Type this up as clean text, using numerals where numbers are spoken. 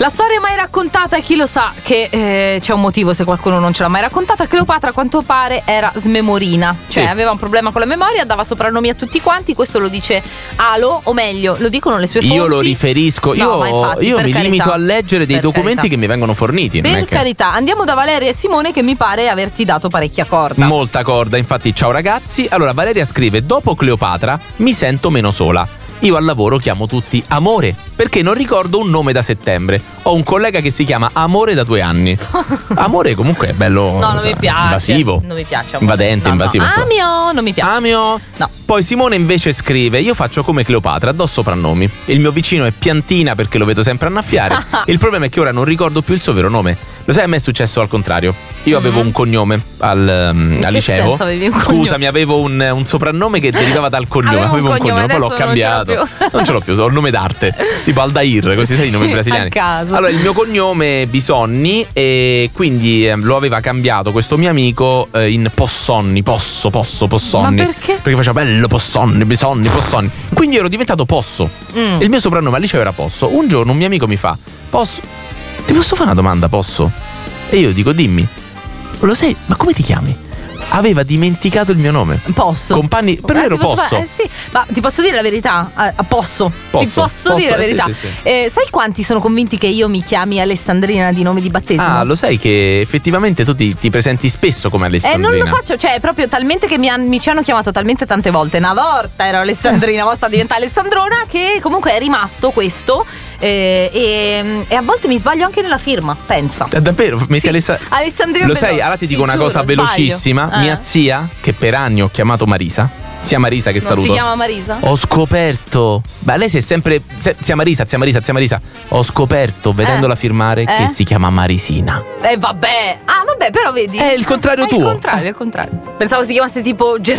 La storia mai raccontata, e chi lo sa che c'è un motivo se qualcuno non ce l'ha mai raccontata. Cleopatra a quanto pare era smemorina, cioè aveva un problema con la memoria, dava soprannomi a tutti quanti. Questo lo dice Alo, o meglio lo dicono le sue fonti. Io lo riferisco, io mi limito a leggere dei documenti che mi vengono forniti. Per carità, andiamo da Valeria e Simone, che mi pare averti dato parecchia corda. Molta corda, infatti. Ciao ragazzi. Allora Valeria scrive: dopo Cleopatra mi sento meno sola. Io al lavoro chiamo tutti Amore, perché non ricordo un nome da settembre. Ho un collega che si chiama Amore da 2 anni. Amore comunque è bello. No, non mi piace. Invasivo. Non mi piace. Invadente, invasivo. Amio, non mi piace. Amio. No. Poi Simone invece scrive: io faccio come Cleopatra, do soprannomi. Il mio vicino è Piantina perché lo vedo sempre annaffiare. Il problema è che ora non ricordo più il suo vero nome. Lo sai, a me è successo al contrario. Io avevo un cognome al liceo. Scusami, avevo un soprannome che derivava dal cognome. Avevo un cognome, poi l'ho cambiato. Non ce l'ho più, ho il nome d'arte, tipo Aldair, così sai i nomi brasiliani. Allora il mio cognome Bisonni, e quindi lo aveva cambiato questo mio amico in Possonni. Possonni. Ma perché? Perché faceva bello Possonni, Bisonni, Possonni. Quindi ero diventato Posso. Il mio soprannome al liceo era Posso. Un giorno un mio amico mi fa: Posso, ti posso fare una domanda, Posso? E io dico: dimmi. Lo sai, ma come ti chiami? Aveva dimenticato il mio nome. Posso. Compagni, per me ero Posso. Sì, ma ti posso dire la verità? Posso. Ti posso dire la verità. Sì. Sai quanti sono convinti che io mi chiami Alessandrina di nome di battesimo? Ah, lo sai che effettivamente tu ti presenti spesso come Alessandrina? Non lo faccio, cioè proprio talmente che mi ci hanno chiamato talmente tante volte. Una volta ero Alessandrina, ora sta diventando Alessandrona, che comunque è rimasto questo. E a volte mi sbaglio anche nella firma, pensa. Davvero? Metti Alessandrina. Lo sai, allora ti dico una cosa velocissima. Mia zia, che per anni ho chiamato Marisa, zia Marisa, che non saluto. Si chiama Marisa? Ho scoperto. Beh, lei si è sempre. Zia Marisa. Ho scoperto, vedendola firmare, che si chiama Marisina. Vabbè. Ah, vabbè, però vedi. È il contrario tuo. Il contrario. Pensavo si chiamasse tipo